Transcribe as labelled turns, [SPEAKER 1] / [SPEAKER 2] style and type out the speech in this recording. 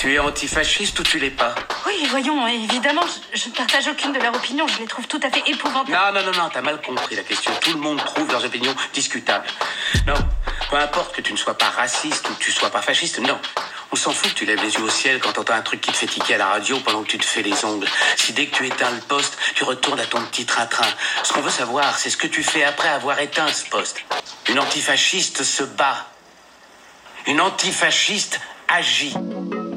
[SPEAKER 1] Tu es antifasciste ou tu l'es pas?
[SPEAKER 2] Oui, voyons, évidemment, je ne partage aucune de leurs opinions. Je les trouve tout à fait épouvantables.
[SPEAKER 1] Non, t'as mal compris la question. Tout le monde trouve leurs opinions discutables. Non, peu importe que tu ne sois pas raciste ou que tu sois pas fasciste, non. On s'en fout que tu lèves les yeux au ciel quand t'entends un truc qui te fait tiquer à la radio pendant que tu te fais les ongles. Si dès que tu éteins le poste, tu retournes à ton petit train-train. Ce qu'on veut savoir, c'est ce que tu fais après avoir éteint ce poste. Une antifasciste se bat. Une antifasciste agit.